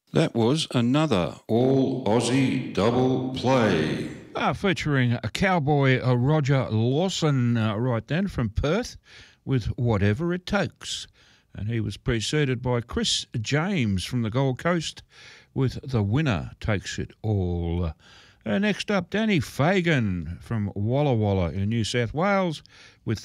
That was another all Aussie double play. Featuring a cowboy Roger Lawson right then from Perth with Whatever It Takes. And he was preceded by Chris James from the Gold Coast with The Winner Takes It All. Next up, Danny Fagan from Walla Walla in New South Wales with